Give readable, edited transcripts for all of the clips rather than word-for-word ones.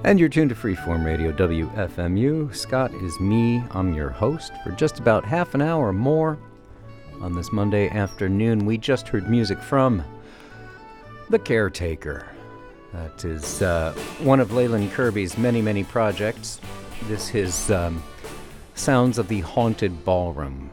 And you're tuned to Freeform Radio, WFMU. Scott is me. I'm your host for just about half an hour more on this Monday afternoon. We just heard music from The Caretaker. That is one of Leyland Kirby's many, many projects. This is Sounds of the Haunted Ballroom.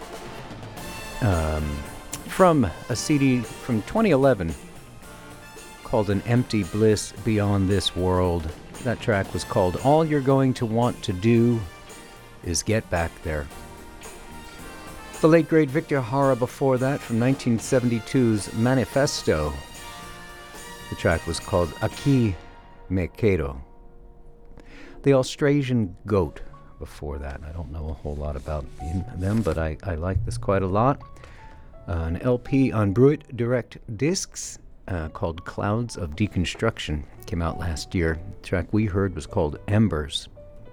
From a CD from 2011 called An Empty Bliss Beyond This World. That track was called All You're Going to Want to Do Is Get Back There. The late great Victor Hara before that from 1972's Manifesto. The track was called Aquí Me Quedo. The Austrasian Goat before that. I don't know a whole lot about them, but I like this quite a lot. An LP on Bruit Direct Discs called Clouds of Deconstruction. Came out last year. The track we heard was called Embers.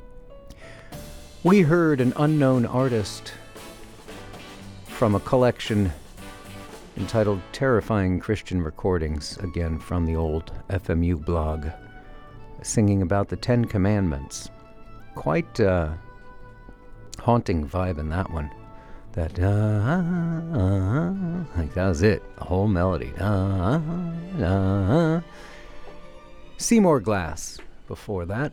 We heard an unknown artist from a collection entitled Terrifying Christian Recordings, again from the old FMU blog, singing about the Ten Commandments. Quite haunting vibe in that one. That, like that was it, the whole melody. Seymour Glass before that,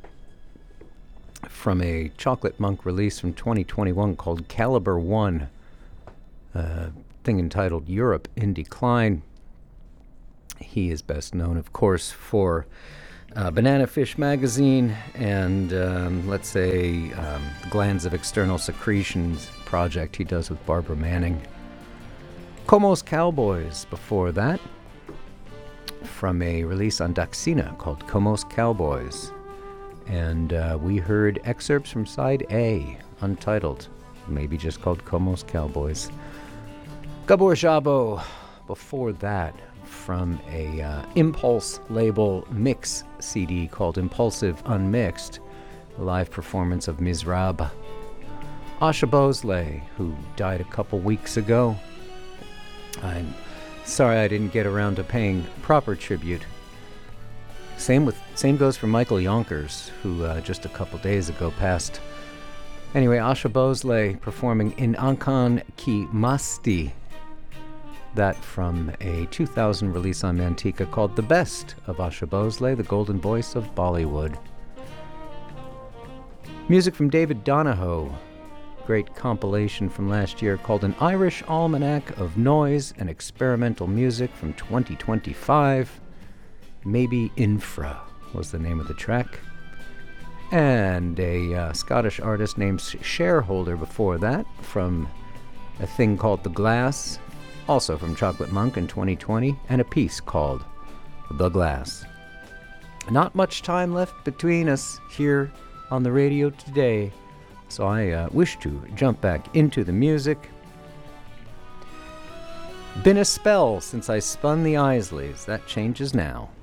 from a Chocolate Monk release from 2021 called Caliber One, thing entitled Europe in Decline. He is best known, of course, for Banana Fish magazine and, let's say, Glands of External Secretions project he does with Barbara Manning. Comos Cowboys before that, from a release on Daxina called Comos Cowboys. And we heard excerpts from Side A, untitled, maybe just called Comos Cowboys. Gabor Szabo before that, from a Impulse label mix CD called Impulsive Unmixed, a live performance of Mizrab. Asha Bosley, who died a couple weeks ago. I'm sorry I didn't get around to paying proper tribute. Same goes for Michael Yonkers, who just a couple days ago passed. Anyway, Asha Bosley performing in Ankan Ki Masti. That from a 2000 release on Mantika called The Best of Asha Bosley, the golden voice of Bollywood. Music from David Donahoe, great compilation from last year called An Irish Almanac of Noise and Experimental Music from 2025. Maybe Infra was the name of the track. And a Scottish artist named Shareholder before that, from a thing called The Glass, also from Chocolate Monk in 2020, and a piece called The Glass. Not much time left between us here on the radio today, so I wish to jump back into the music. Been a spell since I spun the Isleys. That changes now.